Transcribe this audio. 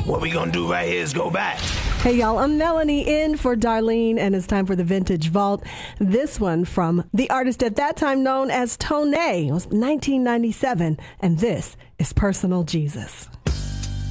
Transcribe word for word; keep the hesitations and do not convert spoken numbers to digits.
what we gonna do right here is go back. Hey, y'all, I'm Melanie in for Darlene, and it's time for the Vintage Vault. This one from the artist at that time known as Tone. It was nineteen ninety-seven, and this is Personal Jesus.